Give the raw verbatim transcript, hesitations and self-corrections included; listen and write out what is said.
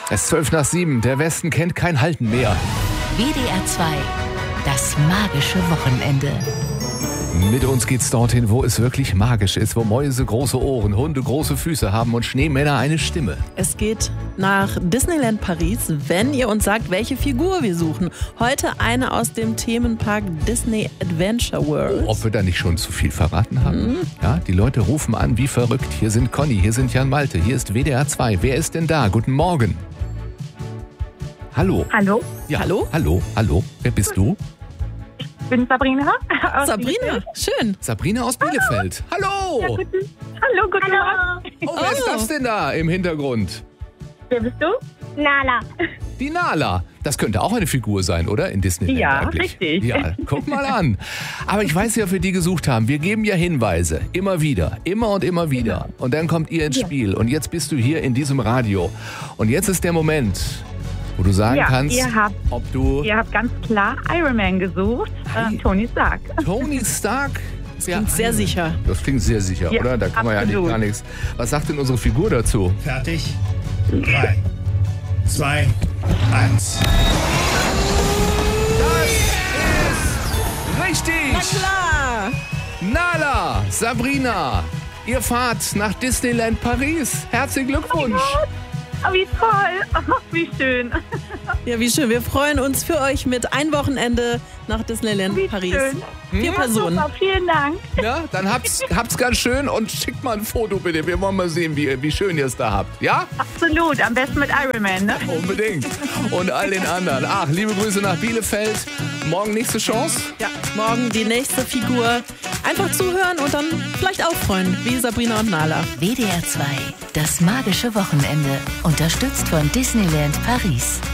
Es ist zwölf nach sieben. Der Westen kennt kein Halten mehr. W D R zwei, das magische Wochenende. Mit uns geht's dorthin, wo es wirklich magisch ist, wo Mäuse große Ohren, Hunde große Füße haben und Schneemänner eine Stimme. Es geht nach Disneyland Paris, wenn ihr uns sagt, welche Figur wir suchen. Heute eine aus dem Themenpark Disney Adventure World. Ob wir da nicht schon zu viel verraten haben? Mhm. Ja, die Leute rufen an wie verrückt. Hier sind Conny, hier sind Jan Malte, hier ist W D R zwei. Wer ist denn da? Guten Morgen. Hallo. Hallo, Ja, Hallo? Hallo, hallo. Wer bist du? ich bin Sabrina. aus Sabrina, Bielefeld. schön. Sabrina aus Bielefeld. Hallo. Ja, guten, hallo, guten Morgen. Oh, wer ist Oh. das denn da im Hintergrund? Wer bist du? Nala. Die Nala. Das könnte auch eine Figur sein, oder? In Disneyland Ja, eigentlich. richtig. Ja, guck mal an. Aber ich weiß ja, für die gesucht haben. Wir geben ja Hinweise. Immer wieder. Immer und immer wieder. Und dann kommt ihr ins Ja. Spiel. Und jetzt bist du hier in diesem Radio. Und jetzt ist der Moment, wo du sagen Ja, kannst, ihr habt- ob du Ihr habt ganz klar Iron Man gesucht. Hi. Äh, Tony Stark. Tony Stark... Klingt sehr sicher. Das klingt sehr sicher, Ja, oder? Da kann man ja eigentlich absolut. gar nichts. Was sagt denn unsere Figur dazu? Fertig. Drei, zwei, eins. Richtig! Klar. Nala, Sabrina, ihr fahrt nach Disneyland Paris. Herzlichen Glückwunsch. Oh, wie toll. Oh, wie schön. Ja, wie schön. Wir freuen uns für euch mit ein Wochenende nach Disneyland Wie Paris. schön. Vier Personen. Super, vielen Dank. Ja, dann habt's, habt's ganz schön und schickt mal ein Foto bitte. Wir wollen mal sehen, wie, wie schön ihr es da habt. Ja? Absolut. Am besten mit Iron Man, ne? Unbedingt. Und all den anderen. Ach, liebe Grüße nach Bielefeld. Morgen nächste Chance. Ja, morgen die nächste Figur. Einfach zuhören und dann vielleicht auch freuen, wie Sabrina und Nala. W D R zwei, das magische Wochenende. Unterstützt von Disneyland Paris.